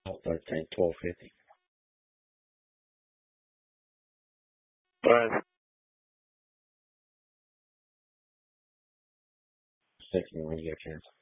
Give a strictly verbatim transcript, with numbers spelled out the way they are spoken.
twelve, thirteen, twelve fifty. Alright. Text me when you get a chance.